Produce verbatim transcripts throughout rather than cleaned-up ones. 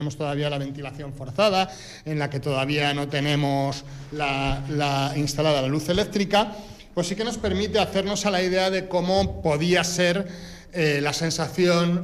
tenemos todavía la ventilación forzada, en la que todavía no tenemos la, la instalada la luz eléctrica, pues sí que nos permite hacernos a la idea de cómo podía ser eh, la sensación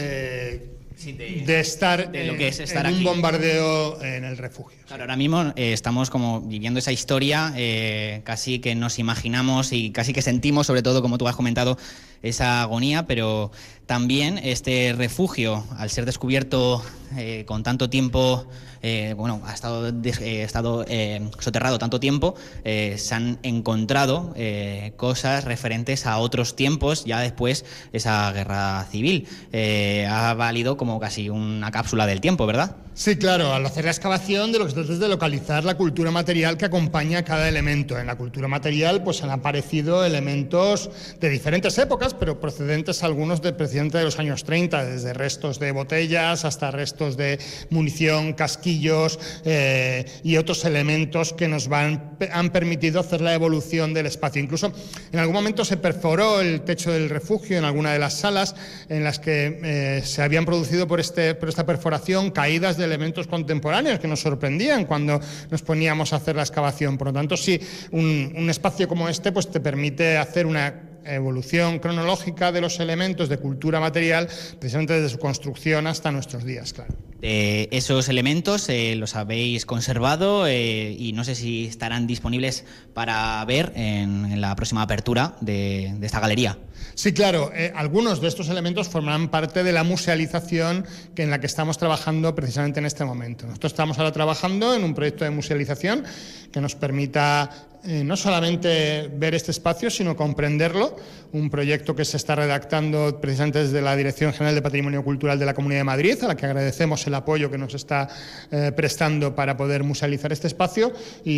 eh, sí, de, de estar, de lo que es estar en aquí. un bombardeo en el refugio. Claro, ahora mismo eh, estamos como viviendo esa historia, eh, casi que nos imaginamos y casi que sentimos, sobre todo, como tú has comentado, esa agonía, pero también este refugio, al ser descubierto eh, con tanto tiempo, eh, bueno, ha estado, eh, estado eh, soterrado tanto tiempo, eh, se han encontrado eh, cosas referentes a otros tiempos, ya después esa guerra civil. Eh, ha valido como casi una cápsula del tiempo, ¿verdad? Sí, claro, al hacer la excavación de lo que se trata es de localizar la cultura material que acompaña a cada elemento. En la cultura material pues han aparecido elementos de diferentes épocas, pero procedentes algunos de, precisamente de los años treinta, desde restos de botellas hasta restos de munición, casquillos eh, y otros elementos que nos van, han permitido hacer la evolución del espacio. Incluso en algún momento se perforó el techo del refugio en alguna de las salas en las que eh, se habían producido por, este, por esta perforación caídas de elementos contemporáneos que nos sorprendían cuando nos poníamos a hacer la excavación. Por lo tanto, sí, un, un espacio como este pues te permite hacer una evolución cronológica de los elementos de cultura material, precisamente desde su construcción hasta nuestros días, claro. Eh, esos elementos eh, los habéis conservado eh, y no sé si estarán disponibles para ver en, en la próxima apertura de, de esta galería. Sí, claro, eh, algunos de estos elementos formarán parte de la musealización que en la que estamos trabajando precisamente en este momento. Nosotros estamos ahora trabajando en un proyecto de musealización que nos permita eh, no solamente ver este espacio, sino comprenderlo, un proyecto que se está redactando precisamente desde la Dirección General de Patrimonio Cultural de la Comunidad de Madrid, a la que agradecemos el apoyo que nos está eh, prestando para poder musealizar este espacio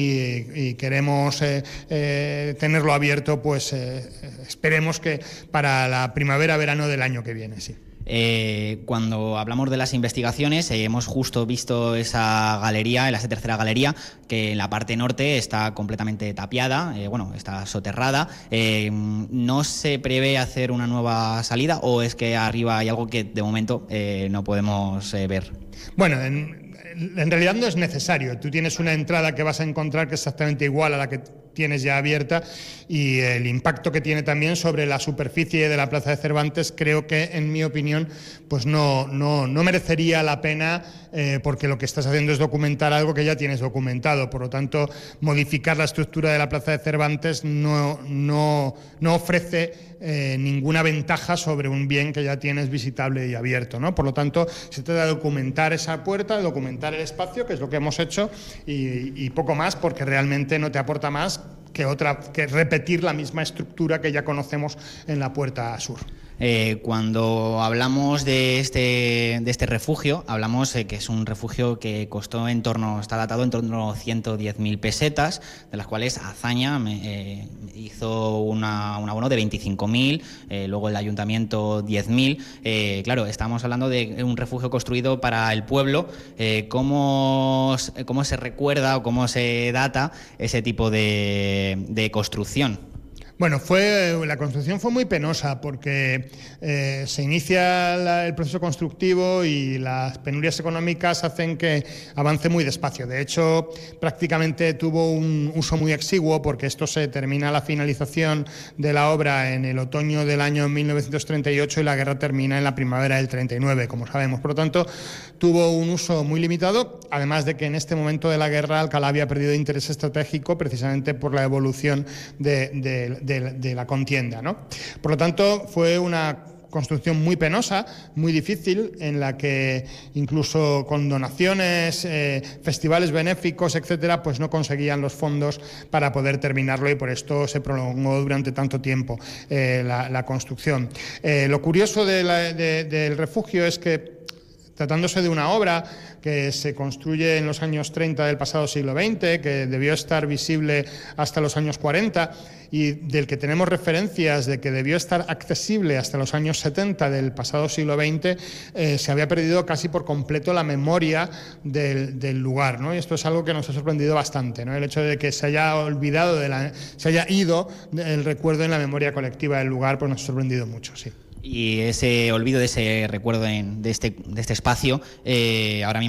y, y queremos eh, eh, tenerlo abierto, pues eh, esperemos que para la primavera-verano del año que viene, sí. Eh, cuando hablamos de las investigaciones, eh, hemos justo visto esa galería, esa tercera galería, que en la parte norte está completamente tapiada, eh, bueno, está soterrada. Eh, ¿No se prevé hacer una nueva salida o es que arriba hay algo que de momento eh, no podemos eh, ver? Bueno, en, en realidad no es necesario. Tú tienes una entrada que vas a encontrar que es exactamente igual a la que tienes ya abierta y el impacto que tiene también sobre la superficie de la Plaza de Cervantes creo que, en mi opinión, pues no, no, no merecería la pena eh, porque lo que estás haciendo es documentar algo que ya tienes documentado. Por lo tanto, modificar la estructura de la Plaza de Cervantes no, no, no ofrece eh, ninguna ventaja sobre un bien que ya tienes visitable y abierto, ¿no? Por lo tanto, se trata de documentar esa puerta, de documentar el espacio, que es lo que hemos hecho, y, y poco más, porque realmente no te aporta más que otra que repetir la misma estructura que ya conocemos en la puerta sur. Eh, cuando hablamos de este, de este refugio, hablamos eh, que es un refugio que costó en torno, está datado en torno a ciento diez mil pesetas, de las cuales Azaña me, eh, hizo una, un abono de veinticinco mil, eh, luego el ayuntamiento diez mil. Eh, claro, estamos hablando de un refugio construido para el pueblo. Eh, ¿cómo, ¿Cómo se recuerda o cómo se data ese tipo de, de construcción? Bueno, fue, la construcción fue muy penosa porque eh, se inicia la, el proceso constructivo y las penurias económicas hacen que avance muy despacio. De hecho, prácticamente tuvo un uso muy exiguo porque esto se termina la finalización de la obra en el otoño del año mil novecientos treinta y ocho y la guerra termina en la primavera del treinta y nueve, como sabemos. Por lo tanto, tuvo un uso muy limitado, además de que en este momento de la guerra Alcalá había perdido interés estratégico precisamente por la evolución de, de, de De, de la contienda, ¿no? Por lo tanto, fue una construcción muy penosa, muy difícil, en la que incluso con donaciones, eh, festivales benéficos, etcétera, pues no conseguían los fondos para poder terminarlo y por esto se prolongó durante tanto tiempo eh, la, la construcción. Eh, lo curioso de la, de, del refugio es que, tratándose de una obra que se construye en los años treinta del pasado siglo veinte, que debió estar visible hasta los años cuarenta y del que tenemos referencias de que debió estar accesible hasta los años setenta del pasado siglo veinte, eh, se había perdido casi por completo la memoria del, del lugar, ¿no? Y esto es algo que nos ha sorprendido bastante, ¿no? El hecho de que se haya olvidado, de la, se haya ido el recuerdo en la memoria colectiva del lugar, pues nos ha sorprendido mucho, sí. Y ese olvido de ese recuerdo en, de, este, de este espacio, eh, ahora mismo